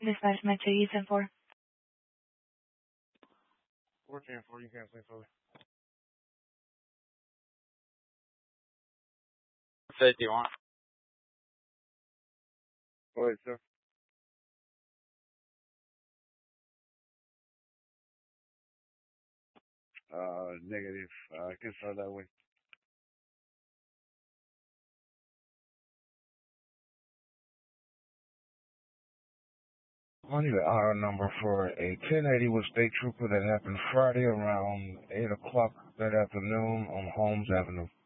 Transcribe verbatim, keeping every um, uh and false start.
Dispatch Metro U ten four. fourteen four, you can't say fully. What do you want? Go ahead, sir. Uh, negative. Uh, I can start that way. I need an hour number for a ten eighty with State Trooper that happened Friday around eight o'clock that afternoon on Holmes Avenue.